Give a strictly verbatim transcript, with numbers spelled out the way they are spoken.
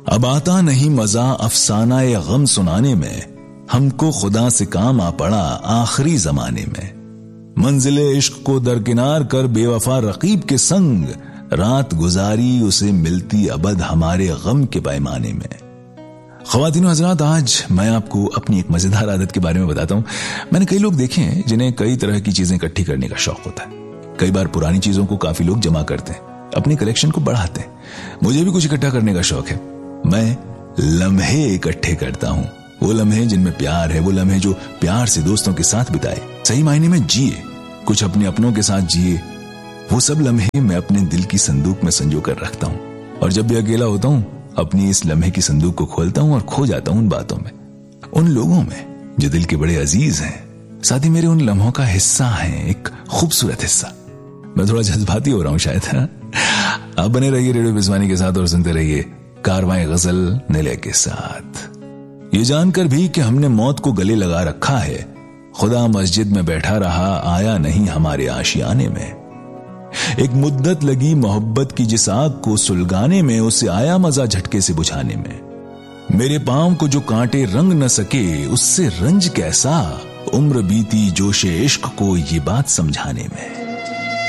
अब आता नहीं मजा अफसाना ये गम सुनाने में, हमको खुदा से काम आ पड़ा आखिरी जमाने में। मंजिले इश्क को दरकिनार कर बेवफा रकीब के संग, रात गुजारी उसे मिलती अबद हमारे गम के पैमाने में। ख्वातीनो हजरात, आज मैं आपको अपनी एक मजेदार आदत के बारे में बताता हूं। मैंने कई लोग देखे हैं जिन्हें कई तरह की चीजें इकट्ठी करने का शौक होता है। कई बार पुरानी चीजों को काफी लोग जमा करते हैं, अपनी कलेक्शन को बढ़ाते हैं। मुझे भी कुछ इकट्ठा करने का शौक है। मैं लम्हे इकट्ठे करता हूं, वो लम्हे जिनमें प्यार है, वो लम्हे जो प्यार से दोस्तों के साथ बिताए, सही मायने में जिए, कुछ अपने अपनों के साथ जिए। वो सब लम्हे मैं अपने दिल की संदूक में संजो कर रखता हूं, और जब भी अकेला होता हूं अपनी इस लम्हे की संदूक को खोलता हूं और खो जाता हूं उन बातों में, उन लोगों में जो दिल के बड़े अजीज हैं, साथ ही मेरे उन लम्हों का हिस्सा हैं, एक खूबसूरत हिस्सा। मैं थोड़ा जज्बाती हो रहा हूं शायद। आप बने रहिए रेडियो बिजवानी के साथ और सुनते रहिए कारवां गजल निलय के साथ। ये जानकर भी कि हमने मौत को गले लगा रखा है, खुदा मस्जिद में बैठा रहा, आया नहीं हमारे आशियाने में। एक मुद्दत लगी मोहब्बत की जिस आग को सुलगाने में, उसे आया मजा झटके से बुझाने में। मेरे पांव को जो कांटे रंग न सके, उससे रंज कैसा, उम्र बीती जोशे इश्क को ये बात समझाने में।